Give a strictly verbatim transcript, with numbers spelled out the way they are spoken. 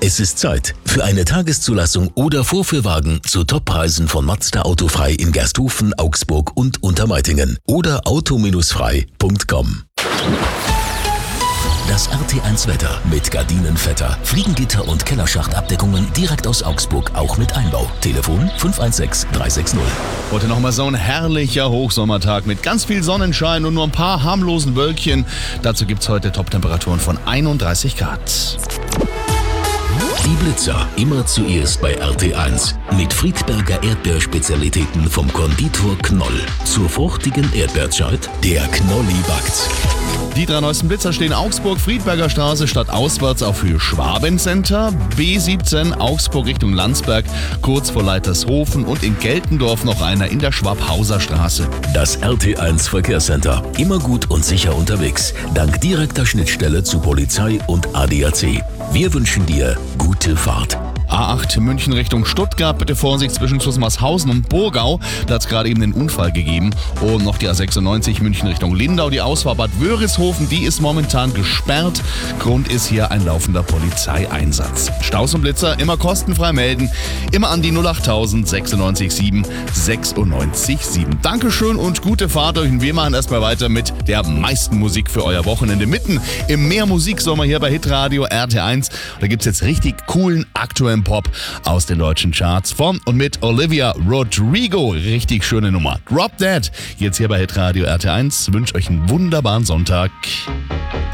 Es ist Zeit für eine Tageszulassung oder Vorführwagen zu Toppreisen von Mazda Autofrei in Gersthofen, Augsburg und Untermeitingen oder auto frei punkt com. Das R T eins Wetter mit Gardinenvetter, Fliegengitter und Kellerschachtabdeckungen direkt aus Augsburg, auch mit Einbau. Telefon fünf eins sechs drei sechs null. Heute nochmal so ein herrlicher Hochsommertag mit ganz viel Sonnenschein und nur ein paar harmlosen Wölkchen. Dazu gibt's heute Toptemperaturen von einunddreißig Grad. Die Blitzer, immer zuerst bei R T eins. Mit Friedberger Erdbeerspezialitäten vom Konditor Knoll. Zur fruchtigen Erdbeerzeit, der Knolli backt. Die drei neuesten Blitzer stehen Augsburg, Friedberger Straße, stadtauswärts auf Höhe Schwabencenter, B siebzehn, Augsburg Richtung Landsberg, kurz vor Leitershofen und in Geltendorf noch einer in der Schwabhauser Straße. Das R T eins Verkehrscenter, immer gut und sicher unterwegs, dank direkter Schnittstelle zu Polizei und A D A C. Wir wünschen dir gute Fahrt. A acht München Richtung Stuttgart, bitte Vorsicht zwischen Zusmarshausen und Burgau. Da hat es gerade eben den Unfall gegeben. Und noch die A sechsundneunzig München Richtung Lindau, die Ausfahrt Bad Wörishofen, die ist momentan gesperrt. Grund ist hier ein laufender Polizeieinsatz. Staus und Blitzer immer kostenfrei melden. Immer an die null acht tausend sechsundneunzig sieben sechsundneunzig sieben. Dankeschön und gute Fahrt euch. Und wir machen erstmal weiter mit der meisten Musik für euer Wochenende. Mitten im Mehr Musiksommer hier bei Hitradio R T eins. Da gibt es jetzt richtig coolen aktuellen Pop aus den deutschen Charts von und mit Olivia Rodrigo. Richtig schöne Nummer. Drop That. Jetzt hier bei Hitradio R T eins. Wünsche euch einen wunderbaren Sonntag.